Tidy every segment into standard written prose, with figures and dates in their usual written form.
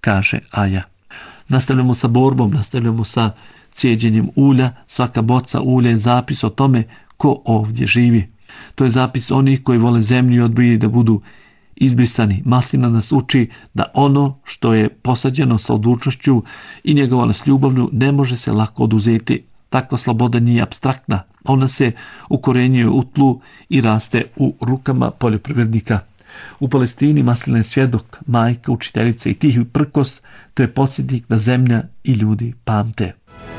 kaže Aja. Nastavljamo sa borbom, nastavljamo sa cijeđenjem ulja. Svaka boca ulja je zapis o tome ko ovdje živi. To je zapis onih koji vole zemlju i odbijaju da budu izbrisani. Maslina nas uči da ono što je posađeno sa odlučnošću i njegovano s ljubavlju ne može se lako oduzeti. Takva sloboda nije apstraktna. Ona se ukorenjuje u tlu i raste u rukama poljoprivrednika. U Palestini maslina je svjedok, majka, učiteljica i tihi prkos, to je podsjetnik da zemlja i ljudi pamte.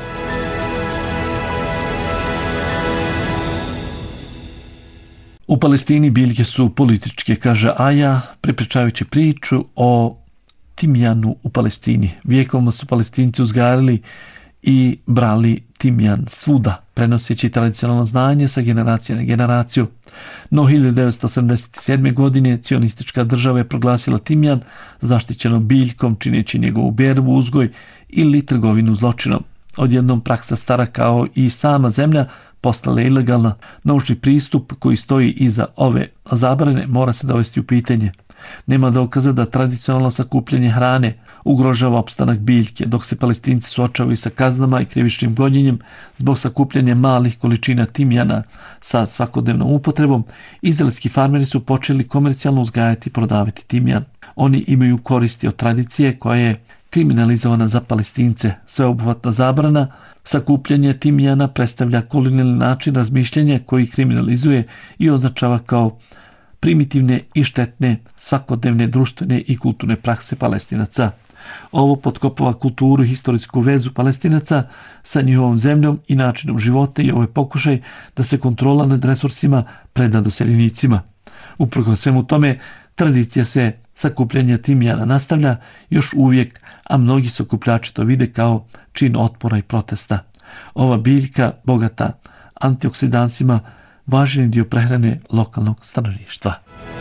U Palestini biljke su političke, kaže Aja, prepričavajući priču o timjanu u Palestini. Vijekovima su Palestinci uzgajali i brali timjan svuda, prenoseći tradicionalno znanje sa generacije na generaciju. No 1987. godine cionistička država je proglasila timjan zaštićenom biljkom, čineći njegovu berbu, uzgoj ili trgovinu zločinom. Odjednom praksa stara kao i sama zemlja postala je ilegalna. Naučni pristup koji stoji iza ove zabrane mora se dovesti u pitanje. Nema dokaza da tradicionalno sakupljanje hrane ugrožava opstanak biljke, dok se Palestinci suočavaju sa kaznama i krivičnim gonjenjem zbog sakupljanja malih količina timjana sa svakodnevnom upotrebom. Izraelski farmeri su počeli komercijalno uzgajati i prodavati timjan. Oni imaju koristi od tradicije koja je kriminalizovana za Palestince. Sveobuhvatna zabrana sakupljanje timjana predstavlja kolonijalni način razmišljanja koji kriminalizuje i označava kao primitivne i štetne svakodnevne društvene i kulturne prakse Palestinaca. Ovo potkopava kulturu i historijsku vezu Palestinaca sa njihovom zemljom i načinom života i ovo je pokušaj da se kontrola nad resursima preda doseljenicima. Uprkos svemu tome, tradicija se sakupljanja timjana nastavlja još uvijek, a mnogi sakupljači to vide kao čin otpora i protesta. Ova biljka, bogata antioksidansima, važan dio prehrane lokalnog stanovništva.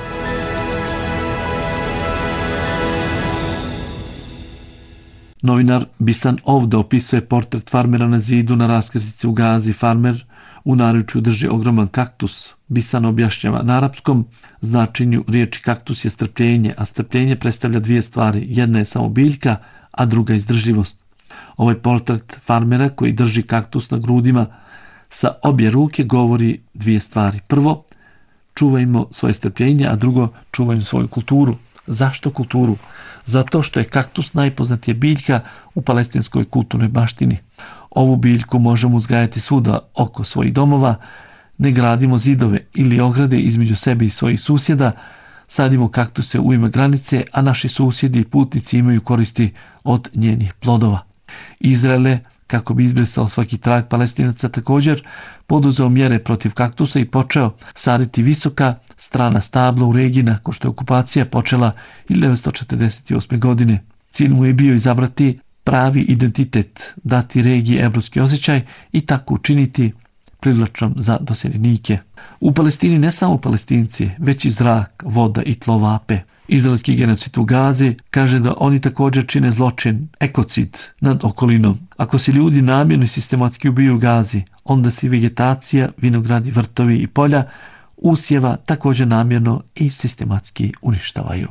Novinar Bisan Ovda opisuje portret farmera na zidu na raskrsnici u Gazi. Farmer u naručju drži ogroman kaktus. Bisan objašnjava na arapskom značenju riječi kaktus je strpljenje, a strpljenje predstavlja dvije stvari. Jedna je samo biljka, a druga izdržljivost. Ovaj portret farmera koji drži kaktus na grudima sa obje ruke govori dvije stvari. Prvo, čuvajmo svoje strpljenje, a drugo, čuvajmo svoju kulturu. Zašto kulturu? Zato što je kaktus najpoznatija biljka u palestinskoj kulturnoj baštini. Ovu biljku možemo uzgajati svuda oko svojih domova, ne gradimo zidove ili ograde između sebe i svojih susjeda, sadimo kaktuse u ime granice, a naši susjedi i putnici imaju koristi od njenih plodova. Izrael, kako bi izbrisao svaki trag Palestinaca, također poduzeo mjere protiv kaktusa i počeo saditi visoka strana stabla u regiji nakon što je okupacija počela 1948. godine. Cilj mu je bio izabrati pravi identitet, dati regiji evropski osjećaj i tako učiniti privlačnom za doseljenike. U Palestini ne samo Palestinci, već i zrak, voda i tlo vape. Izraelski genocid u Gazi kaže da oni također čine zločin, ekocid nad okolinom. Ako se ljudi namjerno i sistematski ubiju u Gazi, onda se vegetacija, vinogradi, vrtovi i polja usjeva također namjerno i sistematski uništavaju.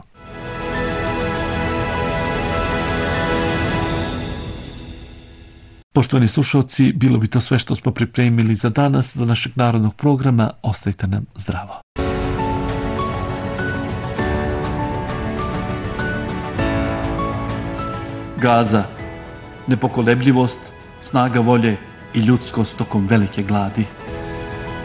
Poštovani slušalci, bilo bi to sve što smo pripremili za danas. Do našeg narodnog programa ostajte nam zdravo. Gaza, nepokolebljivost, snaga volje i ljudskost tokom velike gladi.